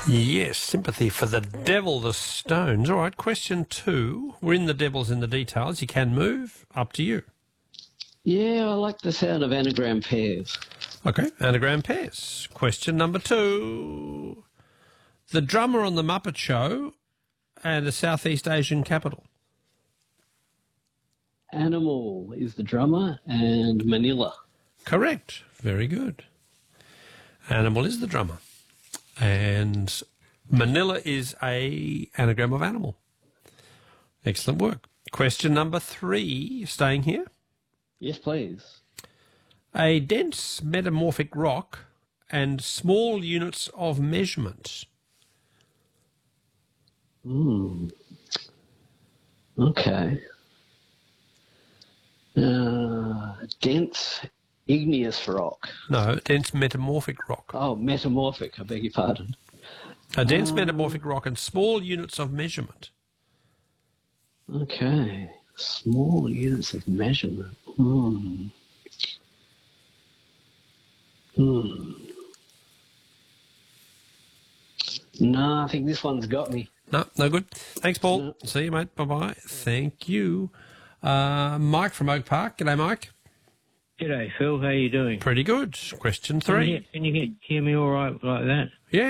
Yes, sympathy for the devil, the Stones. All right, question 2. We're in the devil's in the details. You can move. Up to you. Yeah, I like the sound of anagram pairs. Okay, anagram pairs. Question number 2. The drummer on the Muppet Show and a Southeast Asian capital. Animal is the drummer and Manila. Correct. Very good. Animal is the drummer. And Manila is a anagram of animal. Excellent work. Question number 3, staying here. Yes, please. A dense metamorphic rock and small units of measurement. Okay. Dense igneous rock. No, dense metamorphic rock. Oh, metamorphic, I beg your pardon. A dense metamorphic rock and small units of measurement. Okay. Small units of measurement. No, I think this one's got me. No good. Thanks, Paul. No. See you, mate. Bye-bye. Thank you. Mike from Oak Park. G'day, Mike. G'day, Phil. How you doing? Pretty good. Question 3. Can you hear me all right like that? Yeah.